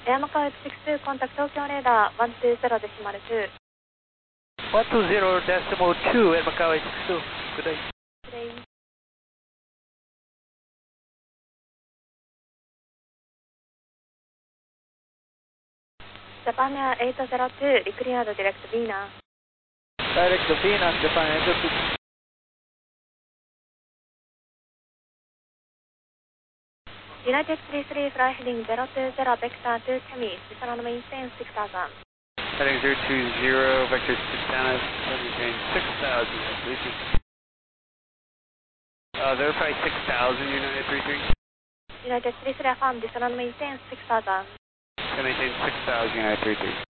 Air Macau 862, contact Tokyo radar 120 decimal 2. 120 decimal 2 at Macau 862. Good day. Good day. Japan Air 802, declared direct Vina. Direct to Venus, Japan 802. United 33, fly heading 020, vector 2 Chemi, descend on maintain 6000. Heading 020, vector 6 down, maintain 6,000. Verify 6,000, United 33. United 33, affirm, descend on maintain 6000. Maintain 6,000, United 33.